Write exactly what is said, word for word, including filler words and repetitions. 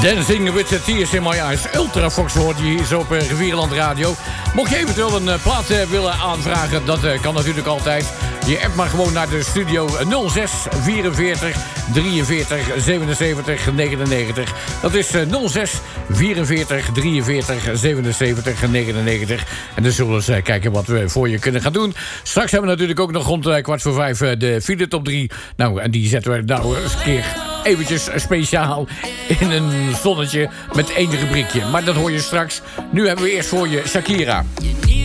Dancing with the Tears in My Eyes. Ultra Fox hoort je hier zo op Rivierenland Radio. Mocht je eventueel een uh, plaat uh, willen aanvragen, dat uh, kan natuurlijk altijd. Je appt maar gewoon naar de studio nul zes vierenveertig drieënveertig zevenenzeventig negenennegentig. Dat is uh, nul zes vierenveertig drieënveertig zevenenzeventig negenennegentig. En dan zullen we eens uh, kijken wat we voor je kunnen gaan doen. Straks hebben we natuurlijk ook nog rond uh, kwart voor vijf uh, de file top drie. Nou, en die zetten we nou eens een keer eventjes speciaal in een zonnetje met één rubriekje. Maar dat hoor je straks. Nu hebben we eerst voor je Shakira.